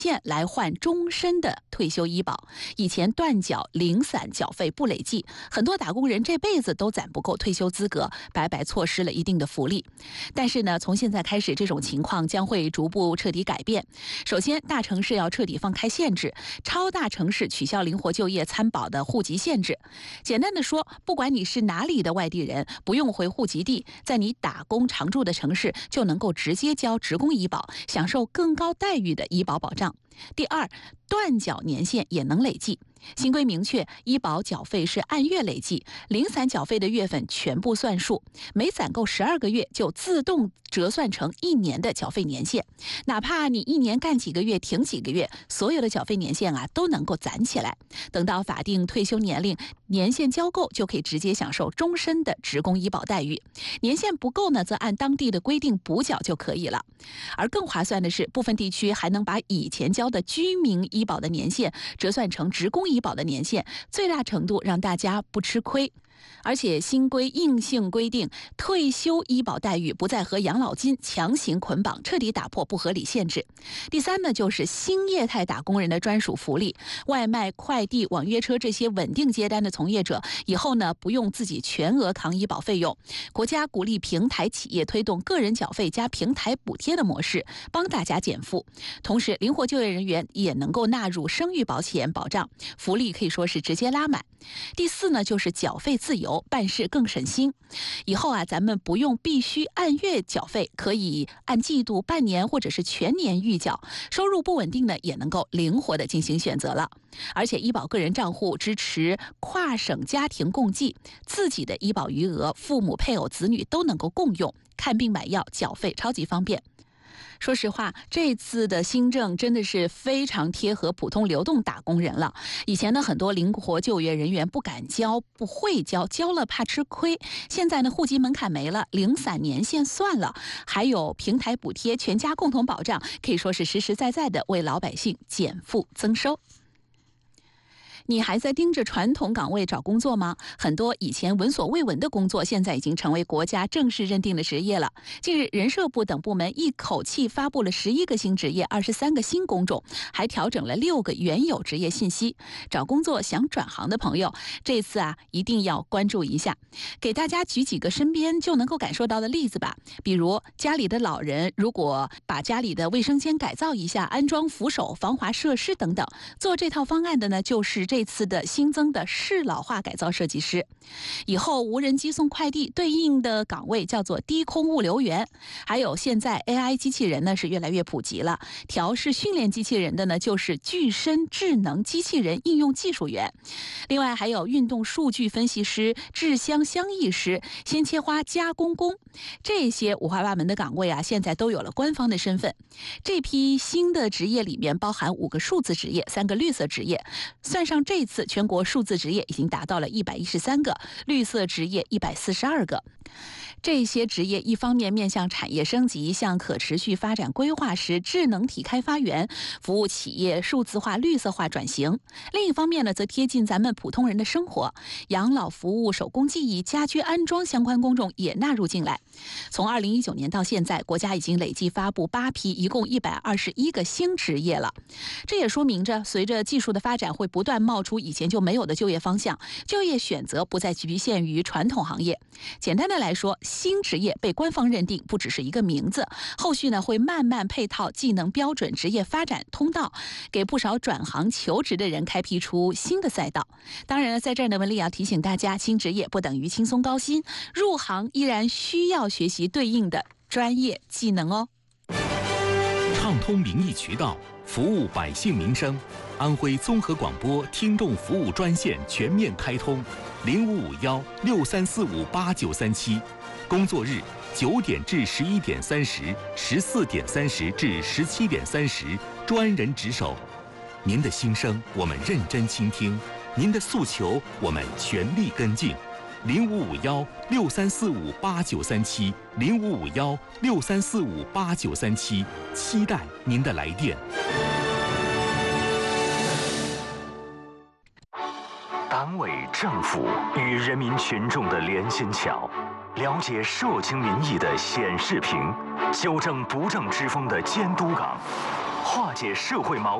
来换终身的退休医保。以前断缴零散缴费不累计，很多打工人这辈子都攒不够退休资格，白白错失了一定的福利。但是呢，从现在开始，这种情况将会逐步彻底改变。首先，大城市要彻底放开限制，超大城市取消灵活就业参保的户籍限制。简单的说，不管你是哪里的外地人，不用回户籍地，在你打工常住的城市就能够直接交职工医保，享受更高待遇的医保保障。第二，断缴年限也能累计。新规明确，医保缴费是按月累计，零散缴费的月份全部算数，每攒够12个月就自动折算成1年的缴费年限。哪怕你1年干几个月停几个月，所有的缴费年限都能够攒起来。等到法定退休年龄年限交够，就可以直接享受终身的职工医保待遇。年限不够呢，则按当地的规定补缴就可以了。而更划算的是，部分地区还能把以前交的居民医保的年限折算成职工医保的年限，最大程度让大家不吃亏。而且新规硬性规定，退休医保待遇不再和养老金强行捆绑，彻底打破不合理限制。第三呢，就是新业态打工人的专属福利，外卖、快递、网约车这些稳定接单的从业者，以后呢不用自己全额扛医保费用。国家鼓励平台企业推动个人缴费加平台补贴的模式，帮大家减负。同时，灵活就业人员也能够纳入生育保险保障，福利可以说是直接拉满。第四呢，就是缴费自由，办事更省心。以后咱们不用必须按月缴费，可以按季度、半年或者是全年预缴。收入不稳定呢，也能够灵活的进行选择了。而且医保个人账户支持跨省家庭共计，自己的医保余额，父母、配偶、子女都能够共用，看病买药缴费超级方便。说实话，这次的新政真的是非常贴合普通流动打工人了。以前呢，很多灵活就业人员不敢交、不会交，交了怕吃亏。现在呢，户籍门槛没了，零散年限算了，还有平台补贴、全家共同保障，可以说是实实在在的为老百姓减负增收。你还在盯着传统岗位找工作吗？很多以前闻所未闻的工作，现在已经成为国家正式认定的职业了。近日，人社部等部门一口气发布了11个新职业、23个新工种，还调整了6个原有职业信息。找工作想转行的朋友，这次一定要关注一下。给大家举几个身边就能够感受到的例子吧。比如家里的老人，如果把家里的卫生间改造一下，安装扶手、防滑设施等等，做这套方案的呢，就是这次的新增的适老化改造设计师。以后无人机送快递对应的岗位叫做低空物流员。还有现在 AI 机器人呢是越来越普及了，调试训练机器人的呢就是具身智能机器人应用技术员。另外还有运动数据分析师、制香香艺师、鲜切花加工工，这些五花八门的岗位现在都有了官方的身份。这批新的职业里面包含5个数字职业、3个绿色职业，算上这次全国数字职业已经达到了113个，绿色职业142个。这些职业一方面面向产业升级，向可持续发展规划师、智能体开发员，服务企业数字化、绿色化转型；另一方面呢，则贴近咱们普通人的生活，养老服务、手工技艺、家居安装相关工种也纳入进来。从2019年到现在，国家已经累计发布8批，一共121个新职业了。这也说明着，随着技术的发展，会不断冒出以前就没有的就业方向，就业选择不再局限于传统行业。简单的来说，新职业被官方认定不只是一个名字，后续呢会慢慢配套技能标准、职业发展通道，给不少转行求职的人开辟出新的赛道。当然了，在这儿呢，文丽要提醒大家，新职业不等于轻松高薪，入行依然需要学习对应的专业技能哦。 畅通民意渠道，服务百姓民生。安徽综合广播听众服务专线全面开通，0551-63458937，工作日9点至11点30、14点30至17点30，专人值守。您的心声我们认真倾听，您的诉求我们全力跟进。0551-63458937，0551-63458937，期待您的来电。 党委政府与人民群众的连心桥，了解社情民意的显示屏，纠正不正之风的监督岗。 化解社会矛盾。